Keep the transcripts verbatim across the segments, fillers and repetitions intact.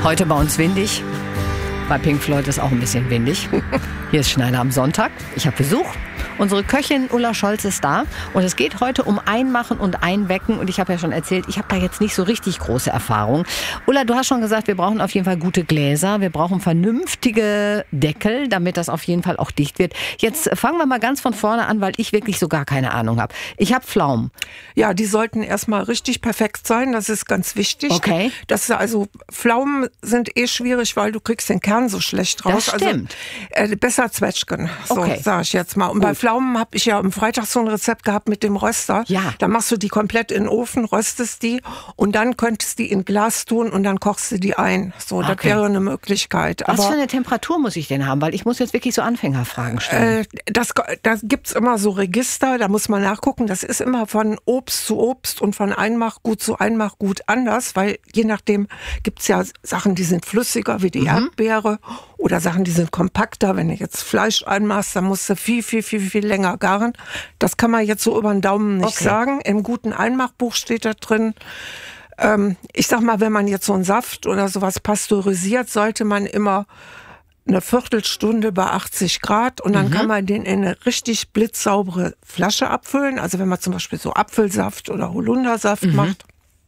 Heute bei uns windig. Bei Pink Floyd ist auch ein bisschen windig. Hier ist Schneider am Sonntag. Ich habe Besuch. Unsere Köchin Ulla Scholz ist da und es geht heute um Einmachen und Einwecken und ich habe ja schon erzählt, ich habe da jetzt nicht so richtig große Erfahrung. Ulla, du hast schon gesagt, wir brauchen auf jeden Fall gute Gläser, wir brauchen vernünftige Deckel, damit das auf jeden Fall auch dicht wird. Jetzt fangen wir mal ganz von vorne an, weil ich wirklich so gar keine Ahnung habe. Ich habe Pflaumen. Ja, die sollten erstmal richtig perfekt sein, das ist ganz wichtig. Okay. Das, also Pflaumen sind eh schwierig, weil du kriegst den Kern so schlecht raus. Das stimmt. Also, äh, besser Zwetschgen, so Okay. sage ich jetzt mal. Und bei Pflaumen habe ich ja am Freitag so ein Rezept gehabt mit dem Röster. Ja. Da machst du die komplett in den Ofen, röstest die und dann könntest du die in Glas tun und dann kochst du die ein. So, das Okay. wäre eine Möglichkeit. Was Aber für eine Temperatur muss ich denn haben? Weil ich muss jetzt wirklich so Anfängerfragen stellen. Äh, das, da gibt's immer so Register, da muss man nachgucken. Das ist immer von Obst zu Obst und von Einmachgut zu Einmachgut anders, weil je nachdem gibt's ja Sachen, die sind flüssiger, wie die Mhm. Erdbeere, oder Sachen, die sind kompakter. Wenn du jetzt Fleisch einmachst, dann musst du viel, viel, viel, viel länger garen. Das kann man jetzt so über den Daumen nicht Okay. sagen. Im guten Einmachbuch steht da drin, ähm, ich sag mal, wenn man jetzt so einen Saft oder sowas pasteurisiert, sollte man immer eine Viertelstunde bei achtzig Grad und dann Mhm. kann man den in eine richtig blitzsaubere Flasche abfüllen. Also wenn man zum Beispiel so Apfelsaft oder Holundersaft Mhm. macht,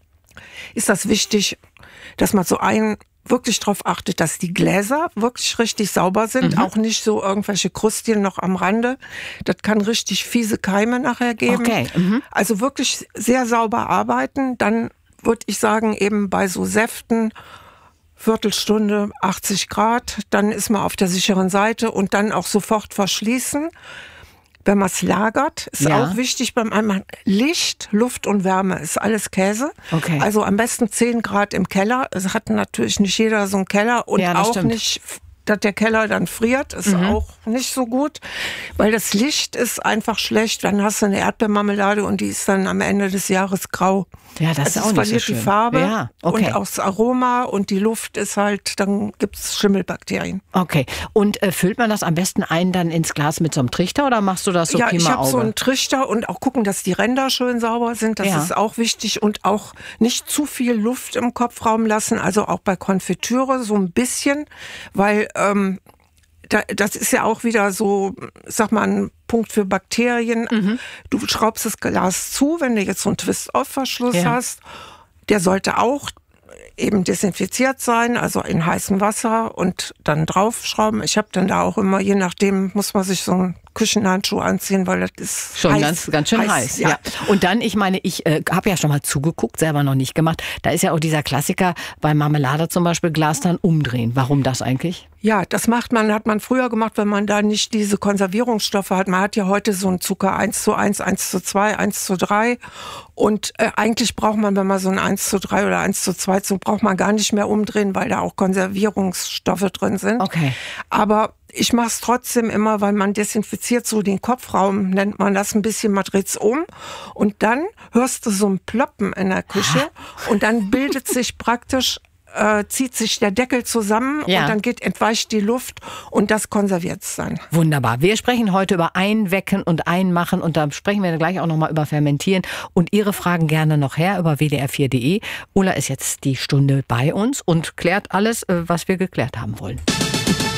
ist das wichtig, dass man so ein wirklich darauf achtet, dass die Gläser wirklich richtig sauber sind, Mhm. auch nicht so irgendwelche Krustchen noch am Rande. Das kann richtig fiese Keime nachher geben. Okay. Mhm. Also wirklich sehr sauber arbeiten. Dann würde ich sagen, eben bei so Säften Viertelstunde, achtzig Grad, dann ist man auf der sicheren Seite und dann auch sofort verschließen. Wenn man es lagert, ist Ja. auch wichtig beim Einmachen. Licht, Luft und Wärme ist alles Käse. Okay. Also am besten zehn Grad im Keller. Es hat natürlich nicht jeder so einen Keller und Ja, das auch stimmt. nicht, dass der Keller dann friert, ist auch nicht so gut, weil das Licht ist einfach schlecht. Dann hast du eine Erdbeermarmelade und die ist dann am Ende des Jahres grau. Ja, das Also ist es auch nicht so verliert schön. die Farbe Ja, okay. und auch das Aroma und die Luft ist halt, dann gibt's Schimmelbakterien. Okay. Und äh, füllt man das am besten ein dann ins Glas mit so einem Trichter oder machst du das so Ja, Pi ich mal habe so Auge? einen Trichter und auch gucken, dass die Ränder schön sauber sind. Das Ja. ist auch wichtig und auch nicht zu viel Luft im Kopfraum lassen. Also auch bei Konfitüre so ein bisschen, weil ähm, da, das ist ja auch wieder so, sag mal, ein Punkt für Bakterien. Mhm. Du schraubst das Glas zu, wenn du jetzt so einen Twist-Off-Verschluss Ja. hast. Der sollte auch eben desinfiziert sein, also in heißem Wasser und dann draufschrauben. Ich habe dann da auch immer, je nachdem, muss man sich so einen Küchenhandschuh anziehen, weil das ist Schon heiß, ganz, ganz schön heiß. ja. ja. Und dann, ich meine, ich äh, habe ja schon mal zugeguckt, selber noch nicht gemacht. Da ist ja auch dieser Klassiker bei Marmelade zum Beispiel, Glas dann umdrehen. Warum das eigentlich? Ja, das macht man, hat man früher gemacht, wenn man da nicht diese Konservierungsstoffe hat. Man hat ja heute so einen Zucker eins zu eins, eins zu zwei, eins zu drei. Und äh, eigentlich braucht man, wenn man so ein eins zu drei oder eins zu zwei so braucht man gar nicht mehr umdrehen, weil da auch Konservierungsstoffe drin sind. Okay. Aber ich mache es trotzdem immer, weil man desinfiziert so den Kopfraum, nennt man das ein bisschen, man dreht's um. Und dann hörst du so ein Ploppen in der Küche und dann bildet sich praktisch äh, zieht sich der Deckel zusammen Ja. und dann geht, entweicht die Luft und das konserviert es dann. Wunderbar. Wir sprechen heute über Einwecken und Einmachen und da sprechen wir gleich auch nochmal über Fermentieren und Ihre Fragen gerne noch her über w d r vier punkt d e. Ulla ist jetzt die Stunde bei uns und klärt alles, äh, was wir geklärt haben wollen.